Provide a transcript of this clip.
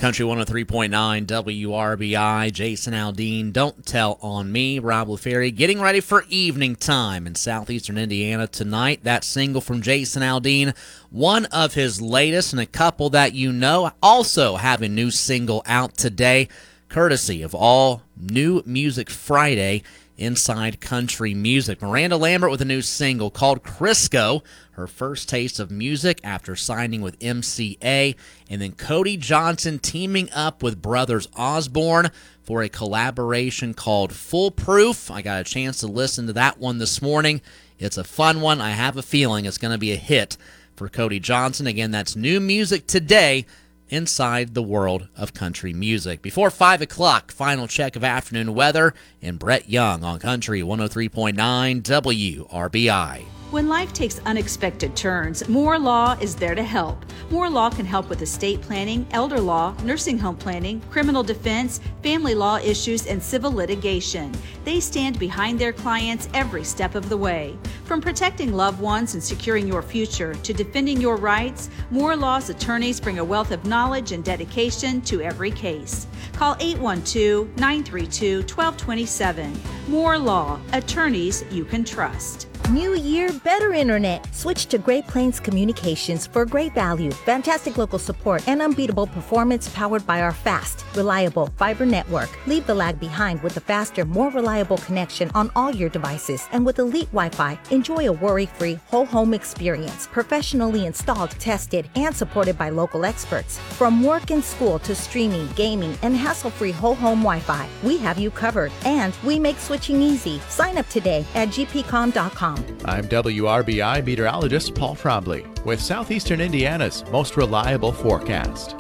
Country 103.9 WRBI, Jason Aldean, Don't Tell on Me, Rob LaFerry, getting ready for evening time in southeastern Indiana tonight. That single from Jason Aldean, one of his latest, and a couple that you know also have a new single out today, courtesy of All New Music Friday inside country music. Miranda Lambert with a new single called Crisco, her first taste of music after signing with MCA, and then Cody Johnson teaming up with Brothers Osborne for a collaboration called Foolproof. I got a chance to listen to that one this morning. It's a fun one. I have a feeling it's going to be a hit for Cody Johnson. Again, that's new music today inside the world of country music. Before 5 o'clock, final check of afternoon weather, and Brett Young on Country 103.9 WRBI. When life takes unexpected turns, Moore Law is there to help. Moore Law can help with estate planning, elder law, nursing home planning, criminal defense, family law issues, and civil litigation. They stand behind their clients every step of the way. From protecting loved ones and securing your future to defending your rights, Moore Law's attorneys bring a wealth of knowledge and dedication to every case. Call 812-932-1227. Moore Law, attorneys you can trust. New year, better internet. Switch to Great Plains Communications for great value, fantastic local support, and unbeatable performance powered by our fast, reliable fiber network. Leave the lag behind with a faster, more reliable connection on all your devices. And with Elite Wi-Fi, enjoy a worry-free whole home experience. Professionally installed, tested, and supported by local experts. From work and school to streaming, gaming, and hassle-free whole home Wi-Fi, we have you covered. And we make switching easy. Sign up today at gpcom.com. I'm WRBI meteorologist Paul Trombley with Southeastern Indiana's most reliable forecast.